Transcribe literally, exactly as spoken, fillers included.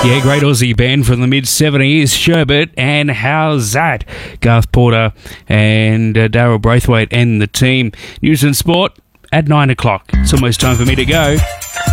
Yeah, great Aussie band from the mid seventies, Sherbet, and how's that? Garth Porter and uh, Daryl Braithwaite and the team. News and sport at nine o'clock. It's almost time for me to go.